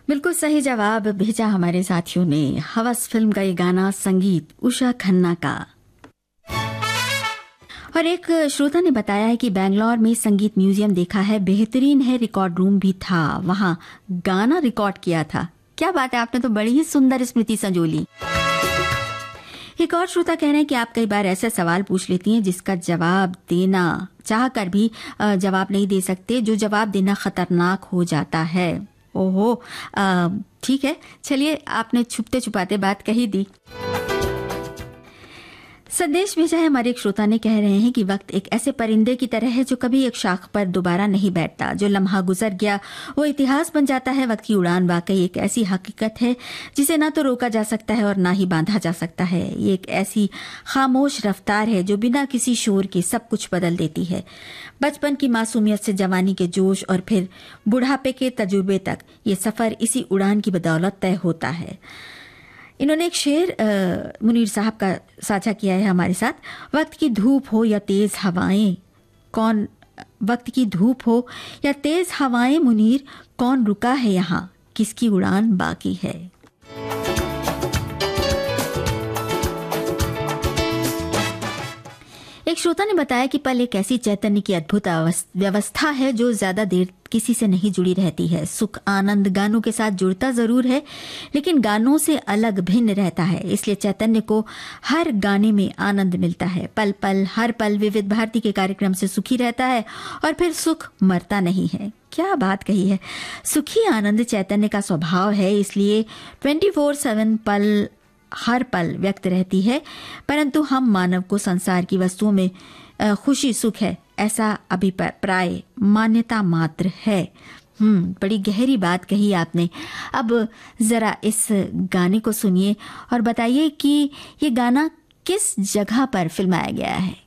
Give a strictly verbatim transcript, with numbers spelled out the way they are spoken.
बिल्कुल सही जवाब भेजा हमारे साथियों ने। हवस फिल्म का ये गाना, संगीत उषा खन्ना का। और एक श्रोता ने बताया है कि बेंगलोर में संगीत म्यूजियम देखा है, बेहतरीन है, रिकॉर्ड रूम भी था, वहां गाना रिकॉर्ड किया था। क्या बात है, आपने तो बड़ी ही सुंदर स्मृति संजोली। एक और श्रोता कह रहे हैं कि आप कई बार ऐसे सवाल पूछ लेती हैं जिसका जवाब देना चाह कर भी जवाब नहीं दे सकते, जो जवाब देना खतरनाक हो जाता है। ओहो, ठीक है, चलिए, आपने छुपते छुपाते बात कही दी। संदेश भेजा है हमारे एक श्रोता ने, कह रहे हैं कि वक्त एक ऐसे परिंदे की तरह है जो कभी एक शाख पर दोबारा नहीं बैठता। जो लम्हा गुजर गया वो इतिहास बन जाता है। वक्त की उड़ान वाकई एक ऐसी हकीकत है जिसे ना तो रोका जा सकता है और ना ही बांधा जा सकता है। ये एक ऐसी खामोश रफ्तार है जो बिना किसी शोर के सब कुछ बदल देती है। बचपन की मासूमियत से जवानी के जोश और फिर बुढ़ापे के तजुर्बे तक ये सफर इसी उड़ान की बदौलत तय होता है। इन्होंने एक शेर आ, मुनीर साहब का साझा किया है हमारे साथ। वक्त की धूप हो या तेज हवाएं कौन वक्त की धूप हो या तेज हवाएं मुनीर, कौन रुका है यहाँ, किसकी उड़ान बाकी है। एक श्रोता ने बताया कि पल एक ऐसी चैतन्य की अद्भुत व्यवस्था है जो ज्यादा देर किसी से नहीं जुड़ी रहती है। सुख आनंद गानों के साथ जुड़ता जरूर है, लेकिन गानों से अलग भिन्न रहता है। इसलिए चैतन्य को हर गाने में आनंद मिलता है। पल पल हर पल विविध भारती के कार्यक्रम से सुखी रहता है और फिर सुख मरता नहीं है। क्या बात कही है। सुखी आनंद चैतन्य का स्वभाव है, इसलिए ट्वेंटी फोर सेवन पल हर पल व्यक्त रहती है। परंतु हम मानव को संसार की वस्तुओं में खुशी सुख है ऐसा अभिप्राय मान्यता मात्र है। हम्म बड़ी गहरी बात कही आपने। अब जरा इस गाने को सुनिए और बताइए कि ये गाना किस जगह पर फिल्माया गया है।